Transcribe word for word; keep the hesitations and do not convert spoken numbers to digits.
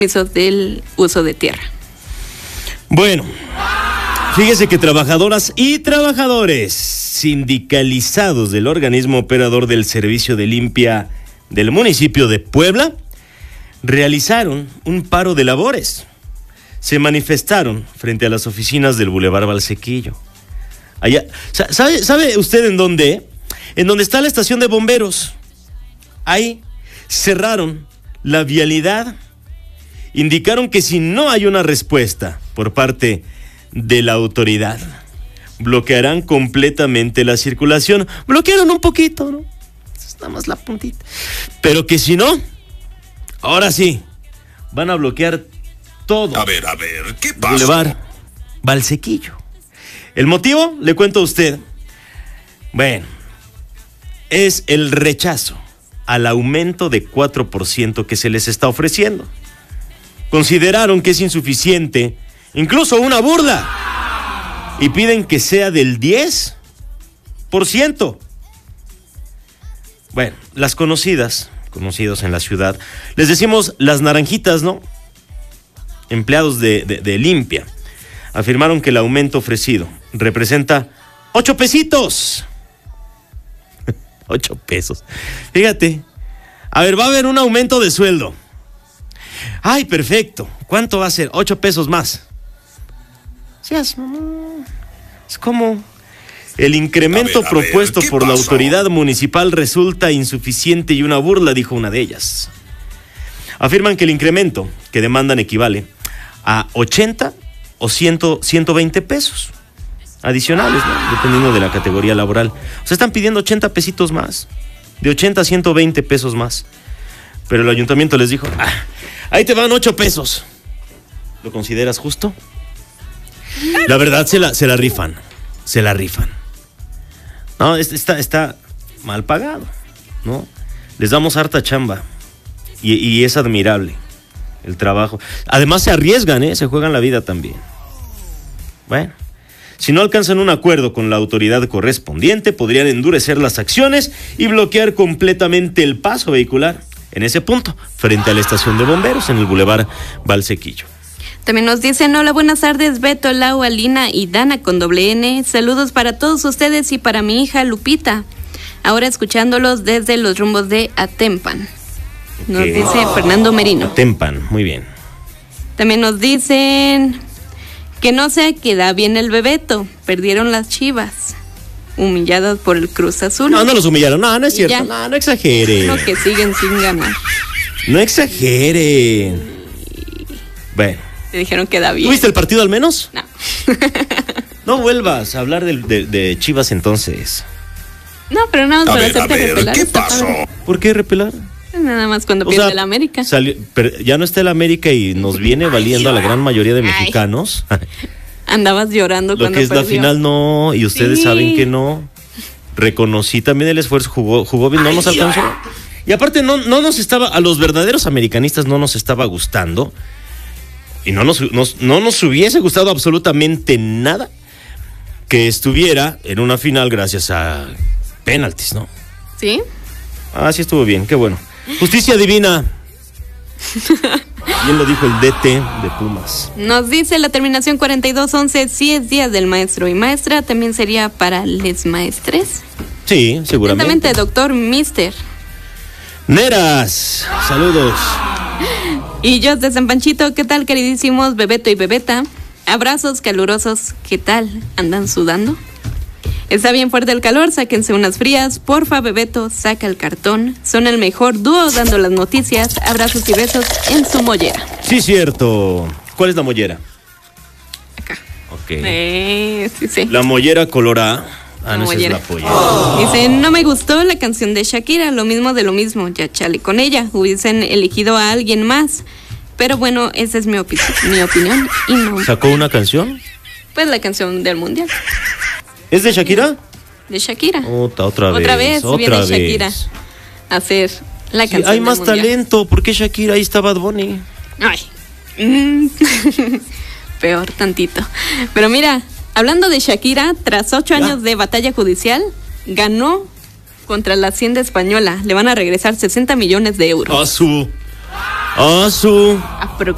del uso de tierra. Bueno, fíjese que trabajadoras y trabajadores sindicalizados del organismo operador del servicio de limpia del municipio de Puebla realizaron un paro de labores. Se manifestaron frente a las oficinas del Boulevard Valsequillo. Allá, ¿sabe, ¿Sabe usted en dónde? En donde está la estación de bomberos. Ahí cerraron la vialidad. Indicaron que si no hay una respuesta por parte de la autoridad, bloquearán completamente la circulación. Bloquearon un poquito, ¿no? Es nada más la puntita. Pero que si no, ahora sí, van a bloquear todo. A ver, a ver, ¿qué pasa? Boulevard Valsequillo. ¿El motivo? Le cuento a usted. Bueno, es el rechazo al aumento de cuatro por ciento que se les está ofreciendo. Consideraron que es insuficiente, incluso una burla, y piden que sea del diez por ciento. Bueno, las conocidas, conocidos en la ciudad, les decimos las naranjitas, ¿no? Empleados de, de, de limpia, afirmaron que el aumento ofrecido representa ocho pesitos. Ocho pesos. Fíjate, a ver, va a haber un aumento de sueldo. Ay, perfecto. ¿Cuánto va a ser? Ocho pesos más. Sí, es, es como el incremento a ver, a propuesto ver, por pasó? la autoridad municipal resulta insuficiente y una burla, dijo una de ellas. Afirman que el incremento que demandan equivale a ochenta o cien, ciento veinte pesos adicionales, ¿no? Dependiendo de la categoría laboral. O sea, están pidiendo ochenta pesitos más, de ochenta a ciento veinte pesos más. Pero el ayuntamiento les dijo, ah, ahí te van ocho pesos. ¿Lo consideras justo? La verdad, se la, se la rifan, se la rifan. No, está, está mal pagado, ¿no? Les damos harta chamba y, y es admirable el trabajo. Además se arriesgan, ¿eh? Se juegan la vida también. Bueno, si no alcanzan un acuerdo con la autoridad correspondiente, podrían endurecer las acciones y bloquear completamente el paso vehicular en ese punto, frente a la estación de bomberos en el Boulevard Valsequillo. También nos dicen, hola, buenas tardes, Beto, Lau, Alina y Dana con doble N. Saludos para todos ustedes y para mi hija Lupita. Ahora escuchándolos desde los rumbos de Atempan. Nos okay. dice Fernando Merino. Atempan, muy bien. También nos dicen que no se queda bien el Bebeto. Perdieron las Chivas. Humillados por el Cruz Azul. No, no los humillaron. No, no es cierto. No, no exagere. No, que siguen sin ganar. No exagere. Bueno. Te dijeron que da bien. ¿Tuviste el partido al menos? No. No vuelvas a hablar de, de, de Chivas entonces. No, pero nada más a para ver, hacerte a ver, repelar. ¿qué pasó? ¿Por qué repelar? Nada más cuando pierde el América. Salió, pero ya no está el América y nos viene valiendo a la gran mayoría de mexicanos. Ay. Andabas llorando Lo cuando que es perdió. la final no, y ustedes sí saben que no. Reconocí también el esfuerzo, jugó, jugó bien, no nos alcanzó. Y aparte no, no nos estaba, a los verdaderos americanistas no nos estaba gustando. Y no nos, nos, no nos hubiese gustado absolutamente nada que estuviera en una final gracias a penaltis, ¿no? ¿Sí? Ah, sí estuvo bien, qué bueno. Justicia divina. Bien lo dijo el D T de Pumas. Nos dice la terminación cuarenta y dos once, si es día del maestro y maestra, también sería para les maestres. Sí, seguramente. Atentamente, doctor Mister. Neras, saludos. Y yo de San Panchito, ¿qué tal, queridísimos Bebeto y Bebeta? Abrazos calurosos, ¿qué tal? ¿Andan sudando? Está bien fuerte el calor, sáquense unas frías. Porfa, Bebeto, saca el cartón. Son el mejor dúo dando las noticias. Abrazos y besos en su mollera. Sí, cierto. ¿Cuál es la mollera? Acá. Ok. Eh, sí, sí. La mollera color A. Ah, no, esa es la polla. Oh. Dice, no me gustó la canción de Shakira, lo mismo de lo mismo, ya chale con ella. Hubiesen elegido a alguien más. Pero bueno, esa es mi, opi- mi opinión. Y no. ¿Sacó una canción? Pues la canción del mundial. ¿Es de Shakira? De Shakira. Otra, otra vez. Otra vez otra viene vez. Shakira a hacer la Sí, canción hay del más mundial. talento. ¿Por qué Shakira? Ahí está Bad Bunny. Ay. Mm. Peor tantito. Pero mira, hablando de Shakira, tras ocho ¿Ya? años de batalla judicial, ganó contra la Hacienda Española. Le van a regresar sesenta millones de euros. A su. A su. Aproximadamente.